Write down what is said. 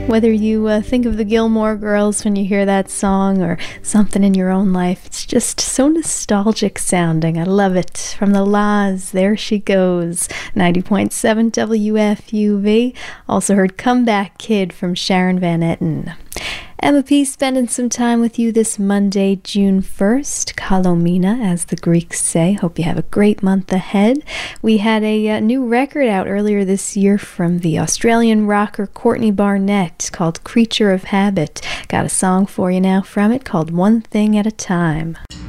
Whether you think of the Gilmore Girls when you hear that song or something in your own life, it's just so nostalgic sounding. I love it. From the La's, There She Goes, 90.7 WFUV. Also heard Comeback Kid from Sharon Van Etten. Emma P. spending some time with you this Monday, June 1st. Kalomina, as the Greeks say. Hope you have a great month ahead. We had a new record out earlier this year from the Australian rocker Courtney Barnett called Creature of Habit. Got a song for you now from it called One Thing at a Time.